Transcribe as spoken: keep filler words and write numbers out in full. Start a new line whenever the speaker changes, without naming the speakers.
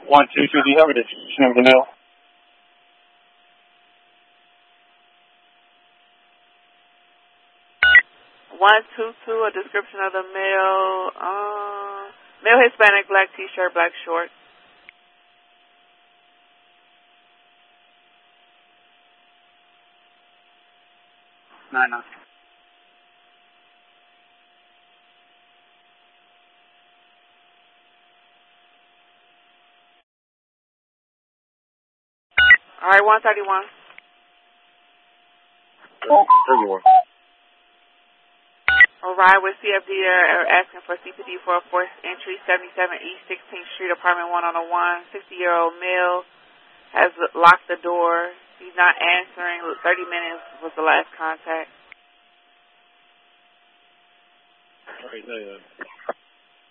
One two two. Do you have a description of the mail?
One two two. A description of the male. Uh, male Hispanic, black T-shirt, black shorts.
Nine nine.
All right, one thirty one.
Thirty-one.
Arrive with C F D are asking for C P D for a forced entry, seventy-seven East sixteenth Street, apartment one oh one. sixty-year-old male has locked the door. He's not answering. thirty minutes was the last contact.
All right, there you go.